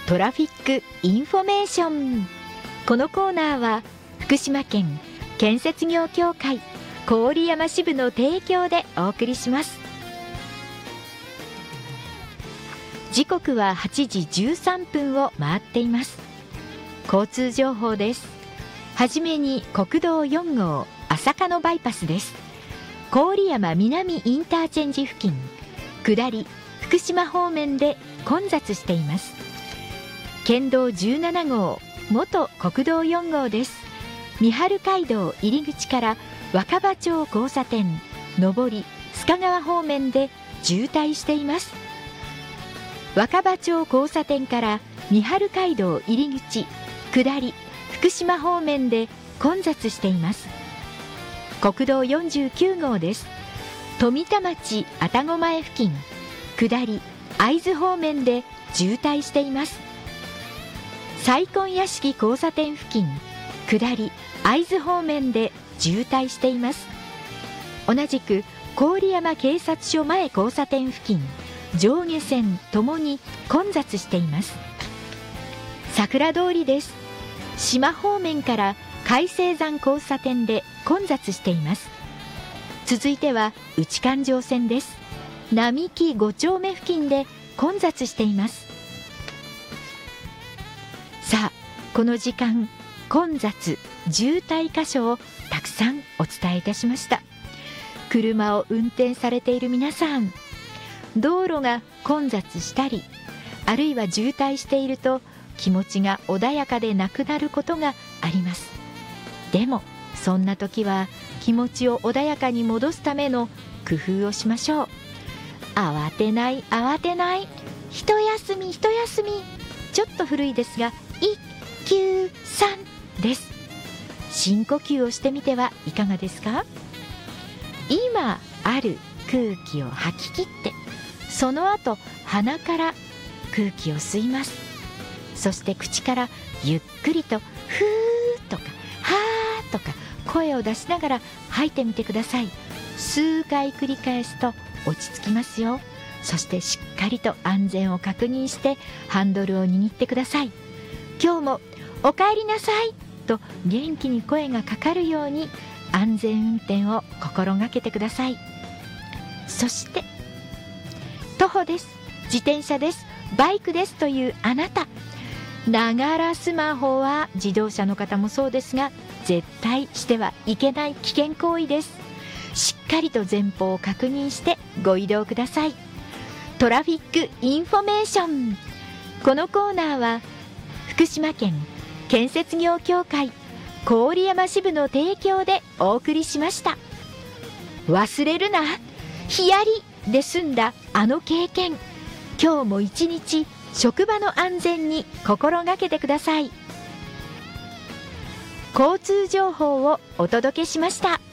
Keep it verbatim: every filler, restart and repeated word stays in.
トラフィックインフォメーション。このコーナーは福島県建設業協会郡山支部の提供でお送りします。時刻ははちじじゅうさんぷんを回っています。交通情報です。はじめに国道よんごう朝鹿野バイパスです。郡山南インターチェンジ付近下り福島方面で混雑しています。県道じゅうななごう元国道よんごうです。三春街道入り口から若葉町交差点上り須賀川方面で渋滞しています。若葉町交差点から三春街道入り口下り福島方面で混雑しています。国道よんじゅうきゅうごうです。富田町愛宕前付近下り会津方面で渋滞しています。西根屋敷交差点付近下り会津方面で渋滞しています。同じく郡山警察署前交差点付近上下線ともに混雑しています。桜通りです。島方面から海星山交差点で混雑しています。続いては内環状線です。並木ご丁目付近で混雑しています。さあこの時間混雑渋滞箇所をたくさんお伝えいたしました。車を運転されている皆さん、道路が混雑したりあるいは渋滞していると気持ちが穏やかでなくなることがあります。でもそんな時は気持ちを穏やかに戻すための工夫をしましょう。慌てない慌てない、一休み一休み、ちょっと古いですが一休三です。深呼吸をしてみてはいかがですか。今ある空気を吐き切って、その後鼻から空気を吸います。そして口からゆっくりとふーとかはーとか声を出しながら吐いてみてください。数回繰り返すと落ち着きますよ。そしてしっかりと安全を確認してハンドルを握ってください。今日もお帰りなさいと元気に声がかかるように安全運転を心がけてください。そして徒歩です、自転車です、バイクですというあなた、ながらスマホは自動車の方もそうですが絶対してはいけない危険行為です。しっかりと前方を確認してご移動ください。トラフィックインフォメーション。このコーナーは福島県建設業協会郡山支部の提供でお送りしました。忘れるな、ヒヤリで済んだあの経験、今日も一日職場の安全に心がけてください。交通情報をお届けしました。